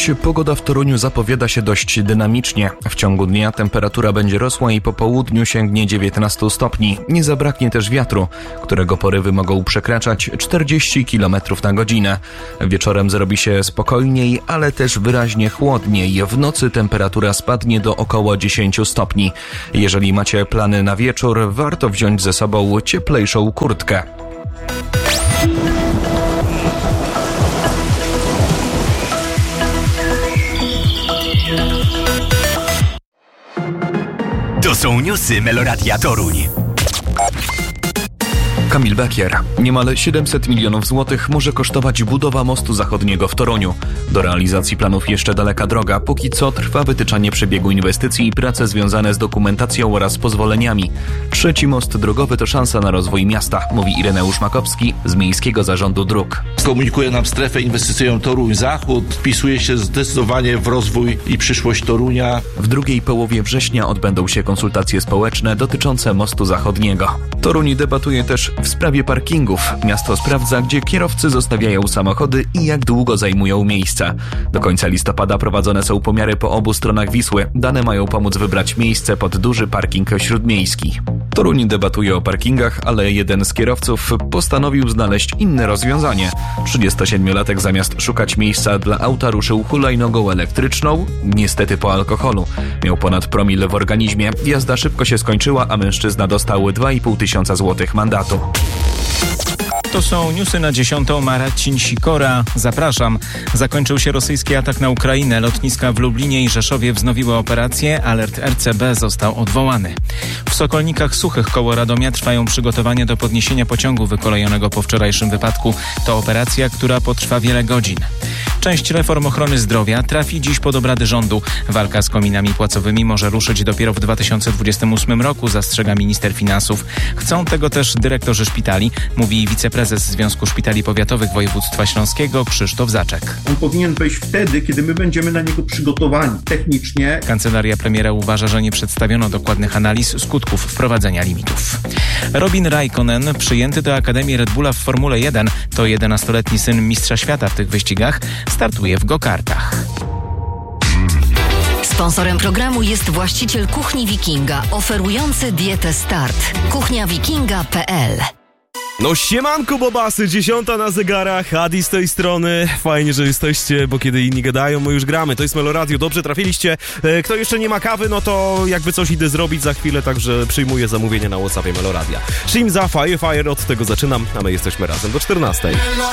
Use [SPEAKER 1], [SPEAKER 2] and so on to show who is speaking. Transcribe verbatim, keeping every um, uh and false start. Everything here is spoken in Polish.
[SPEAKER 1] Dziś pogoda w Toruniu zapowiada się dość dynamicznie. W ciągu dnia temperatura będzie rosła i po południu sięgnie dziewiętnaście stopni. Nie zabraknie też wiatru, którego porywy mogą przekraczać czterdzieści kilometrów na godzinę. Wieczorem zrobi się spokojniej, ale też wyraźnie chłodniej. W nocy temperatura spadnie do około dziesięć stopni. Jeżeli macie plany na wieczór, warto wziąć ze sobą cieplejszą kurtkę.
[SPEAKER 2] To są newsy Meloradia Toruń.
[SPEAKER 1] Kamil Bekier. Niemal siedemset milionów złotych może kosztować budowa mostu zachodniego w Toruniu. Do realizacji planów jeszcze daleka droga. Póki co trwa wytyczanie przebiegu inwestycji i prace związane z dokumentacją oraz pozwoleniami. Trzeci most drogowy to szansa na rozwój miasta, mówi Ireneusz Makowski z Miejskiego Zarządu Dróg.
[SPEAKER 3] Komunikuje nam strefę inwestycyjną Toruń-Zachód. Wpisuje się zdecydowanie w rozwój i przyszłość Torunia.
[SPEAKER 1] W drugiej połowie września odbędą się konsultacje społeczne dotyczące mostu zachodniego. Toruń debatuje też w sprawie parkingów. Miasto sprawdza, gdzie kierowcy zostawiają samochody i jak długo zajmują miejsca. Do końca listopada prowadzone są pomiary po obu stronach Wisły. Dane mają pomóc wybrać miejsce pod duży parking śródmiejski. Toruń debatuje o parkingach, ale jeden z kierowców postanowił znaleźć inne rozwiązanie. trzydziestosiedmiolatek zamiast szukać miejsca dla auta ruszył hulajnogą elektryczną, niestety po alkoholu. Miał ponad promil w organizmie. Jazda szybko się skończyła, a mężczyzna dostał dwa i pół tysiąca złotych mandatu.
[SPEAKER 4] To są newsy na dziesiątą. Marcin Sikora. Zapraszam. Zakończył się rosyjski atak na Ukrainę. Lotniska w Lublinie i Rzeszowie wznowiły operację. Alert R C B został odwołany. W Sokolnikach Suchych koło Radomia trwają przygotowania do podniesienia pociągu wykolejonego po wczorajszym wypadku. To operacja, która potrwa wiele godzin. Część reform ochrony zdrowia trafi dziś pod obrady rządu. Walka z kominami płacowymi może ruszyć dopiero w dwa tysiące dwudziestym ósmym roku, zastrzega minister finansów. Chcą tego też dyrektorzy szpitali, mówi wiceprezes Związku Szpitali Powiatowych Województwa Śląskiego Krzysztof Zaczek.
[SPEAKER 5] On powinien wejść wtedy, kiedy my będziemy na niego przygotowani technicznie.
[SPEAKER 4] Kancelaria premiera uważa, że nie przedstawiono dokładnych analiz skutków wprowadzenia limitów. Robin Raikkonen, przyjęty do Akademii Red Bulla w Formule jeden, to jedenastoletni syn mistrza świata w tych wyścigach, startuje w go-kartach.
[SPEAKER 6] Sponsorem programu jest właściciel Kuchni Wikinga, oferujący dietę Start. kuchnia wikinga kropka p l.
[SPEAKER 7] No siemanko bobasy, dziesiąta na zegarach, Adi z tej strony. Fajnie, że jesteście, bo kiedy inni gadają, my już gramy. To jest Meloradio, dobrze trafiliście. Kto jeszcze nie ma kawy, no to jakby coś idę zrobić za chwilę, także przyjmuję zamówienie na WhatsAppie Meloradia. Shimza, Fire Fire, od tego zaczynam, a my jesteśmy razem do czternastej.